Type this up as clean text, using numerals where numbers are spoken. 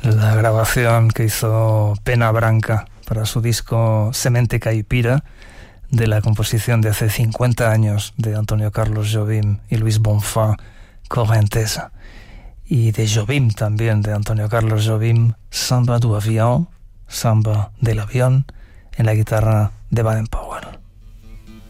la grabación que hizo Pena Branca para su disco Semente Caipira, de la composición de hace 50 años de Antonio Carlos Jobim y Luis Bonfá, Correnteza. Y de Jobim también, de Antonio Carlos Jobim, Samba do Avião, Samba del Avión, en la guitarra de Baden Powell.